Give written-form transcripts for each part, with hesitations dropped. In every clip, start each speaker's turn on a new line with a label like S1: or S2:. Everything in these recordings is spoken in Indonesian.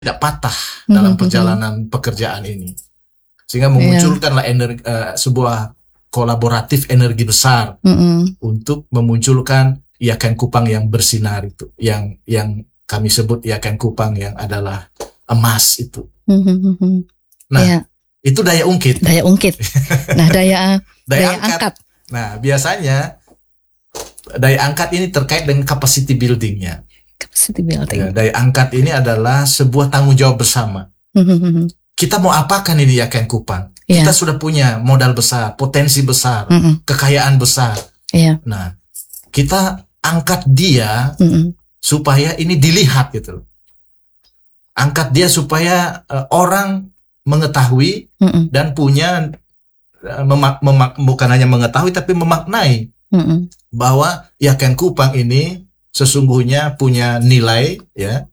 S1: tidak patah dalam perjalanan pekerjaan ini, sehingga memunculkanlah sebuah kolaboratif energi besar untuk memunculkan IAKN Kupang yang bersinar itu, yang kami sebut IAKN Kupang yang adalah emas itu. Nah, itu daya ungkit. Nah, daya angkat. Nah, biasanya daya angkat ini terkait dengan capacity buildingnya. Ya, daya angkat ini adalah sebuah tanggung jawab bersama. Kita mau apakan ini IAKN Kupang? Kita sudah punya modal besar, potensi besar, kekayaan besar. Nah, kita angkat dia supaya ini dilihat gitu. Angkat dia supaya orang mengetahui dan punya bukan hanya mengetahui tapi memaknai bahwa IAKN Kupang ini sesungguhnya punya nilai, ya.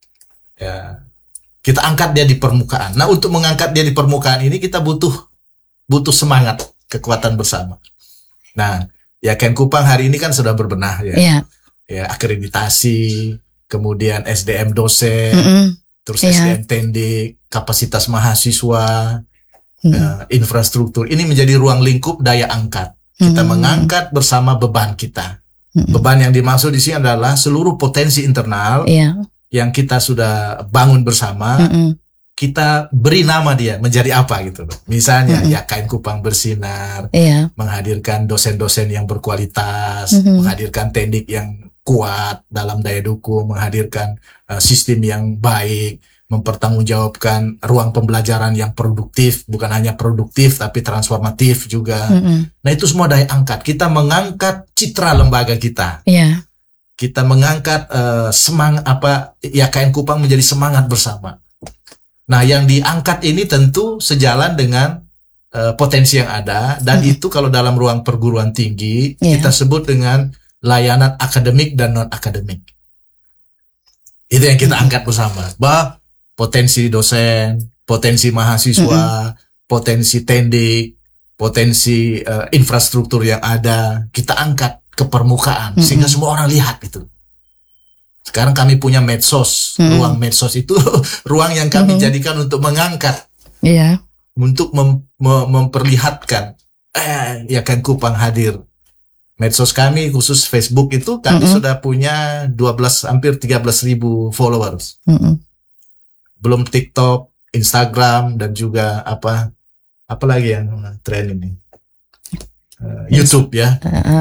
S1: Kita angkat dia di permukaan. Nah, untuk mengangkat dia di permukaan ini kita butuh semangat, kekuatan bersama. Nah, IAKN Kupang hari ini kan sudah berbenah, ya. Ya, akreditasi, kemudian SDM dosen, terus SDM tendik, kapasitas mahasiswa, infrastruktur. Ini menjadi ruang lingkup daya angkat. Kita mengangkat bersama beban kita. Beban yang dimaksud di sini adalah seluruh potensi internal yang kita sudah bangun bersama. Kita beri nama dia menjadi apa gitu loh. Misalnya IAKN Kupang bersinar, menghadirkan dosen-dosen yang berkualitas, menghadirkan tendik yang kuat dalam daya dukung, menghadirkan sistem yang baik, mempertanggungjawabkan ruang pembelajaran yang produktif, bukan hanya produktif tapi transformatif juga. Nah, itu semua daya angkat. Kita mengangkat citra lembaga kita. Kita mengangkat semangat IAKN Kupang menjadi semangat bersama. Nah, yang diangkat ini tentu sejalan dengan potensi yang ada, dan itu kalau dalam ruang perguruan tinggi kita sebut dengan layanan akademik dan non akademik. Itu yang kita angkat bersama. Bahwa potensi dosen, potensi mahasiswa, potensi tendik, potensi infrastruktur yang ada, kita angkat ke permukaan sehingga semua orang lihat itu. Sekarang kami punya medsos, ruang medsos itu ruang yang kami jadikan untuk mengangkat, untuk memperlihatkan IAKN Kupang hadir. Medsos kami khusus Facebook itu kami sudah punya hampir 13.000 followers. Belum TikTok, Instagram, dan juga apa lagi yang tren ini, YouTube, ya.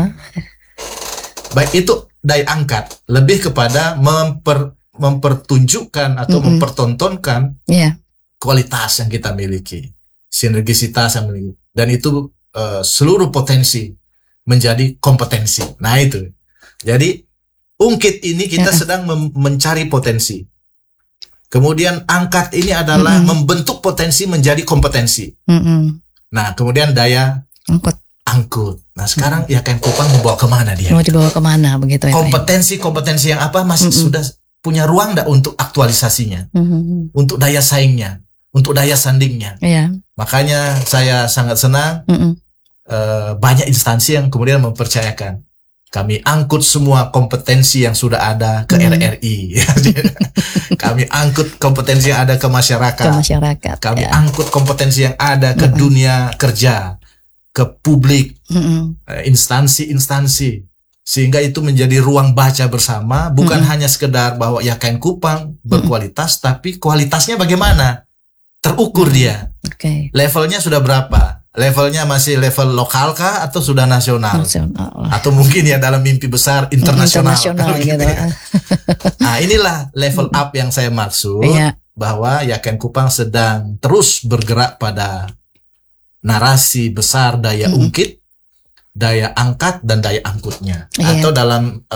S1: Baik, itu daya angkat lebih kepada mempertunjukkan atau mempertontonkan kualitas yang kita miliki, sinergisitas yang miliki, dan itu seluruh potensi menjadi kompetensi. Nah, itu jadi ungkit ini kita sedang mencari potensi. Kemudian angkat ini adalah membentuk potensi menjadi kompetensi. Nah, kemudian daya angkut. Nah, sekarang IAKN Kupang membawa kemana dia?
S2: Mau dibawa kemana begitu ya?
S1: Kompetensi yang apa masih sudah punya ruang enggak untuk aktualisasinya, untuk daya saingnya, untuk daya sandingnya. Makanya saya sangat senang banyak instansi yang kemudian mempercayakan. Kami angkut semua kompetensi yang sudah ada ke RRI. Kami angkut kompetensi yang ada ke masyarakat. Kami angkut kompetensi yang ada ke dunia kerja, ke publik, instansi-instansi. Sehingga itu menjadi ruang baca bersama, bukan hanya sekedar bahwa IAKN Kupang berkualitas, tapi kualitasnya bagaimana? Terukur dia. Levelnya sudah berapa? Levelnya masih level lokal kah atau sudah nasional? Atau mungkin ya dalam mimpi besar internasional gitu. Nah, inilah level up yang saya maksud, bahwa IAKN Kupang sedang terus bergerak pada narasi besar daya ungkit, daya angkat, dan daya angkutnya. Atau dalam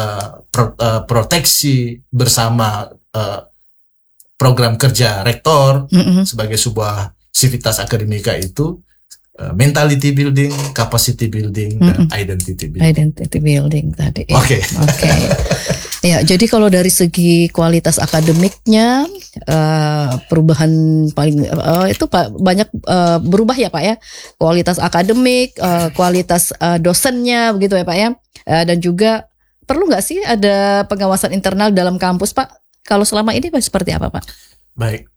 S1: proteksi bersama program kerja rektor sebagai sebuah sivitas akademika itu, mentality building, capacity building, dan identity building.
S2: Identity building tadi.
S1: Oke.
S2: Ya, jadi kalau dari segi kualitas akademiknya, perubahan paling itu banyak berubah ya Pak ya. Kualitas akademik, kualitas dosennya begitu ya Pak ya. Dan juga perlu nggak sih ada pengawasan internal dalam kampus Pak? Kalau selama ini seperti apa Pak?
S1: Baik.